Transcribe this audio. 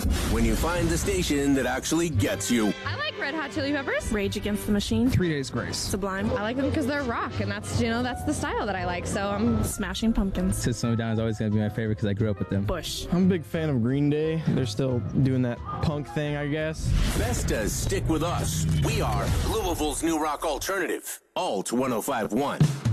when you find the station that actually gets you. I like Red Hot Chili Peppers. Rage Against the Machine. 3 Days Grace. Sublime. I like them because they're rock, and that's the style that I like. So I'm Smashing Pumpkins. System of a Down is always going to be my favorite because I grew up with them. Bush. I'm a big fan of Green Day. They're still doing that punk thing, I guess. Best does stick with us. We are Louisville's new rock alternative. Alt 1051.